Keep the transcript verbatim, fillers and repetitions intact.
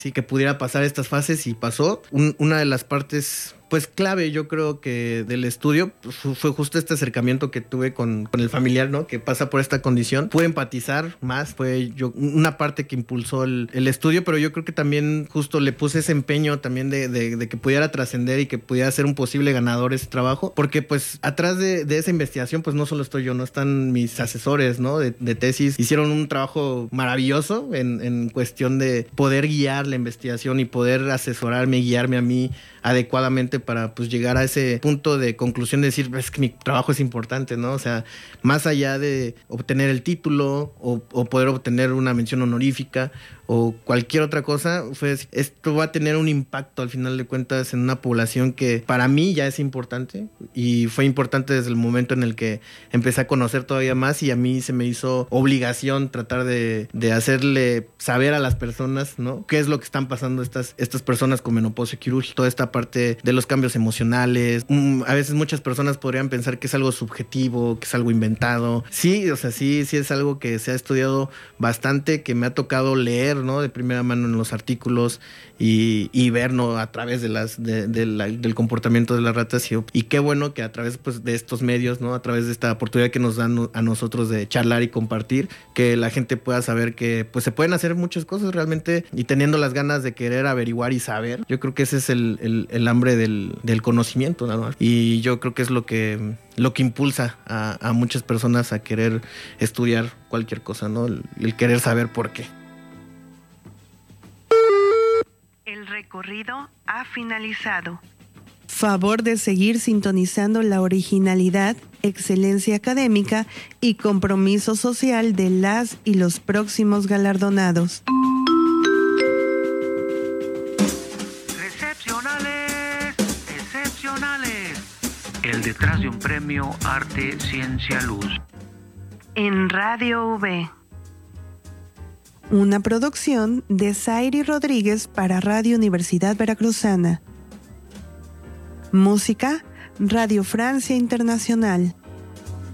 sí, que pudiera pasar estas fases y pasó. Un, una de las partes pues clave, yo creo que del estudio pues, fue justo este acercamiento que tuve con, con el familiar, ¿no? Que pasa por esta condición. Pude empatizar más, fue yo una parte que impulsó el, el estudio, pero yo creo que también justo le puse ese empeño también de, de, de que pudiera trascender y que pudiera ser un posible ganador ese trabajo, porque pues atrás de, de esa investigación pues no solo estoy yo, no están mis asesores, ¿no? De, de tesis, hicieron un trabajo maravilloso en, en cuestión de poder guiar la investigación y poder asesorarme, guiarme a mí adecuadamente para pues llegar a ese punto de conclusión de decir, es que mi trabajo es importante, ¿no? O sea, más allá de obtener el título o, o poder obtener una mención honorífica o cualquier otra cosa, pues esto va a tener un impacto al final de cuentas en una población que para mí ya es importante y fue importante desde el momento en el que empecé a conocer todavía más y a mí se me hizo obligación tratar de, de hacerle saber a las personas, ¿no? Qué es lo que están pasando estas, estas personas con menopausia quirúrgica, toda esta parte de los cambios emocionales. Mm, a veces muchas personas podrían pensar que es algo subjetivo, que es algo inventado. Sí, o sea, sí, sí es algo que se ha estudiado bastante, que me ha tocado leer, ¿no? De primera mano en los artículos y, y ver, ¿no? A través de las de, de la, del comportamiento de las ratas y, y qué bueno que a través pues, de estos medios, ¿no? A través de esta oportunidad que nos dan a nosotros de charlar y compartir, que la gente pueda saber que pues se pueden hacer muchas cosas realmente y teniendo las ganas de querer averiguar y saber. Yo creo que ese es el, el, el hambre del, del conocimiento, ¿no? Y yo creo que es lo que lo que impulsa a, a muchas personas a querer estudiar cualquier cosa, ¿no? El, el querer saber por qué. El recorrido ha finalizado. Favor de seguir sintonizando la originalidad, excelencia académica y compromiso social de las y los próximos galardonados. Excepcionales, excepcionales. El detrás de un premio Arte, Ciencia, Luz. En Radio V. Una producción de Zairi Rodríguez para Radio Universidad Veracruzana. Música, Radio Francia Internacional.